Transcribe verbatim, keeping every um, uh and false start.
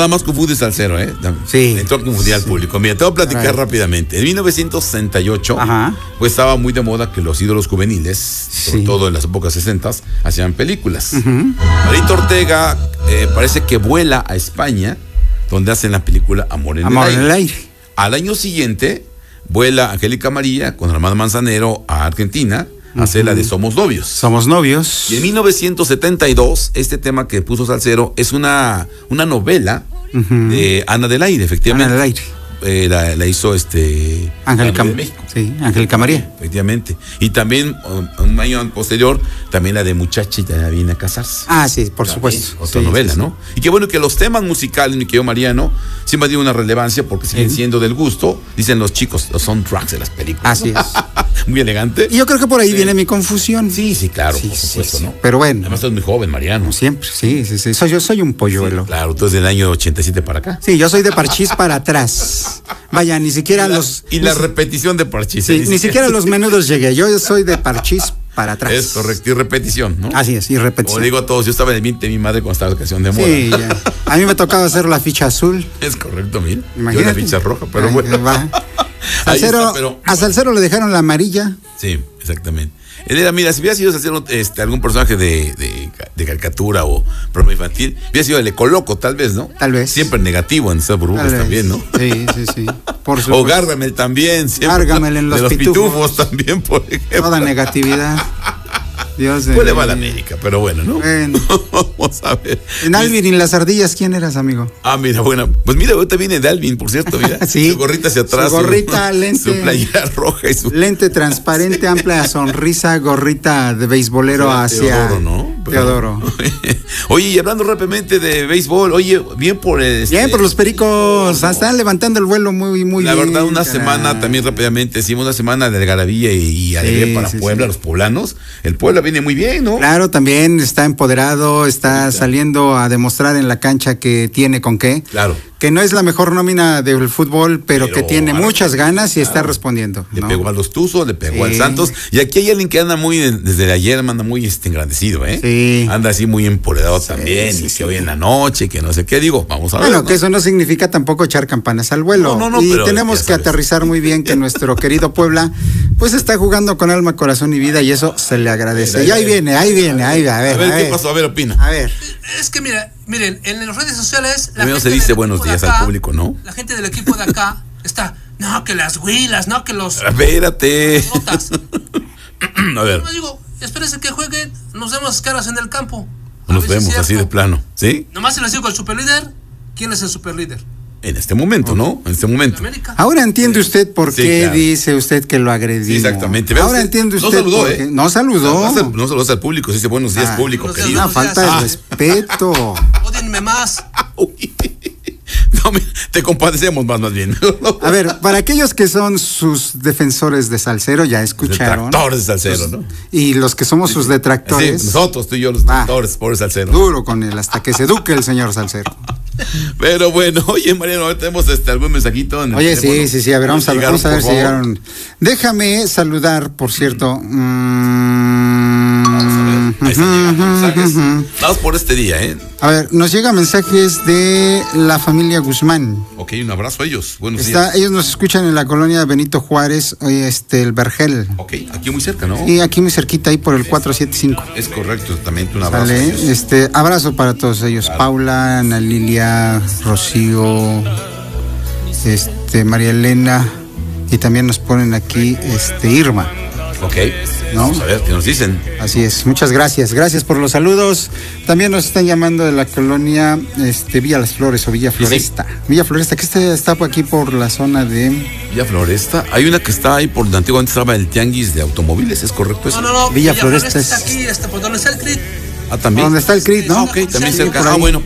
nada más confunde salsero, ¿eh? Sí. Entró a confundir al público. Mira, te voy a platicar Caray. rápidamente. En mil novecientos sesenta y ocho, Ajá. pues estaba muy de moda que los ídolos juveniles, sobre sí. todo en las épocas sesentas, hacían películas. Uh-huh. Marito Ortega eh, parece que vuela a España, donde hacen la película Amor en Amor el aire. En el aire. Al año siguiente, vuela Angélica María con Armando Manzanero a Argentina, a hacer la de Somos Novios. Somos Novios. Y en mil novecientos setenta y dos, este tema que puso Salcero es una, una novela uh-huh. de Ana del Aire, efectivamente. Ana del Aire. Eh, la, la hizo este Angélica México. Sí, Angélica María. Efectivamente. Y también, un año posterior, también la de Muchachita ya viene a casarse. Ah, sí, por también, supuesto. Otra sí, novela, sí, ¿no? Y qué bueno que los temas musicales, mi querido Mariano, siempre han tenido una relevancia porque siguen sí. siendo del gusto, dicen los chicos, los soundtracks de las películas. Así es. Muy elegante. Y yo creo que por ahí sí. viene mi confusión. Sí, sí, claro, sí, por supuesto, sí, sí. ¿no? Pero bueno. Además, tú eres muy joven, Mariano. Siempre, sí, sí, sí. Soy, yo soy un polluelo. Sí, claro, tú eres del año ochenta y siete para acá. Sí, yo soy de Parchís para atrás. Vaya, ni siquiera y la, los. Y la repetición de Parchís. Sí, ni siquiera los menudos llegué. Yo soy de Parchís para atrás. Es correcto, y repetición, ¿no? Así es, y repetición. Como digo a todos, yo estaba en el veinte de mi madre cuando estaba en la canción de moda. Sí, ya. A mí me tocaba hacer la ficha azul. Es correcto, mira. Imagínate. Yo la ficha roja, pero Ay, bueno. Va. Salcero, está, pero... A Salcero le dejaron la amarilla. Sí, exactamente. Él era, mira, si hubiera sido Salcero, este, algún personaje de, de, de caricatura o programa infantil, hubiera sido el Ecoloco, tal vez, ¿no? Tal vez. Siempre negativo en esas burbujas también, ¿no? Sí, sí, sí. Por supuesto. O Gárgamel también. Siempre. Gárgamel en los, de los pitufos. pitufos también, por ejemplo. Toda negatividad. Dios de Pues le va a la América, pero bueno, ¿no? Bueno. Vamos a ver. En Alvin y las ardillas, ¿quién eras, amigo? Ah, mira, bueno. Pues mira, ahorita viene de Alvin, por cierto, mira. Sí. Su gorrita hacia atrás. Su gorrita, su, lente. Su playera roja y su. Lente transparente, amplia sonrisa, gorrita de beisbolero sí, hacia. Teodoro, ¿no? Pero... Teodoro. Oye, y hablando rápidamente de béisbol, oye, bien por el. Bien por los pericos. Oh, están levantando el vuelo muy, muy la bien. La verdad, una caray. semana también rápidamente, hicimos una semana de algarabía y, y alegría sí, para sí, Puebla, sí. los poblanos. El Puebla viene muy bien, ¿no? Claro, también está empoderado, está Ahorita. saliendo a demostrar en la cancha que tiene con qué. Claro. Que no es la mejor nómina del fútbol, pero, pero que tiene muchas ganas y claro. está respondiendo. Le ¿no? pegó a los Tuzos, le pegó sí. al Santos. Y aquí hay alguien que anda muy, desde ayer, anda muy este, engrandecido, ¿eh? Sí. Anda así muy empoderado sí, también. Sí, y sí. que hoy en la noche, que no sé qué. Digo, vamos a ver. Bueno, ¿no? que eso no significa tampoco echar campanas al vuelo. No, no, no. Y pero tenemos que aterrizar muy bien que nuestro querido Puebla, pues está jugando con alma, corazón y vida, y eso se le agradece. Ver, y ahí viene, ahí viene, ahí va. A ver, a ver, a ¿qué ver. pasó? A ver, opina. A ver. Es que mira, miren, en las redes sociales. La gente se dice buenos días acá, al público, ¿no? La gente del equipo de acá está, no, que las huilas, no, que los. Espérate. Las a ver. Yo digo, espérense que jueguen, nos vemos caras en el campo. Nos vemos si así de plano, ¿sí? Nomás se les digo el superlíder, ¿quién es el superlíder? En este momento, ¿no? En este momento. Ahora entiende usted por sí, qué claro. dice usted que lo agredió. Sí, exactamente. Ahora usted, entiende usted. No saludó, por qué. ¿eh? No saludó. No, no saludó al público, sí dice buenos días, ah, público, no querido. Una falta de ah. respeto. Ódienme más. Uy. No, te compadecemos más, más bien. A ver, para aquellos que son sus defensores de Salcero, ya escucharon. Detractores de Salcero, ¿no? Y los que somos sí, sus detractores. Sí, nosotros, tú y yo, los detractores, ah, por el Salcero. Duro con él, hasta que se eduque el señor Salcero. Pero bueno, oye, Mariano, ahora tenemos este, algún mensajito. En oye, sí, sí, sí, a ver, vamos a ver, vamos a ver si favor. llegaron. Déjame saludar, por cierto. Mm, vamos a ver, ahí están llegando mensajes. Dados por este día, ¿eh? A ver, nos llegan mensajes de la familia Guzmán. Ok, un abrazo a ellos. Buenos Está, días. Ellos nos escuchan en la colonia Benito Juárez, este, el Vergel. Ok, aquí muy cerca, ¿no? Sí, aquí muy cerquita, ahí por el cuatro siete cinco. Es correcto, también un abrazo. Vale, este, abrazo para todos ellos. Claro. Paula, Ana Lilia, Rocío, este, María Elena, y también nos ponen aquí, este, Irma. Ok, ¿no? Vamos a ver qué nos dicen. Así es, muchas gracias, gracias por los saludos. También nos están llamando de la colonia este, Villa Las Flores o Villa Floresta. Sí, sí. Villa Floresta, que este está aquí por la zona de... Villa Floresta, hay una que está ahí por donde antiguamente estaba el tianguis de automóviles, ¿es correcto eso? No, no, no, Villa, Villa Floresta, Floresta es... está aquí, está por donde está el C R I T. Ah, también. ¿Dónde está el C R I T, no? Ah, ok, también cerca. Ah, bueno.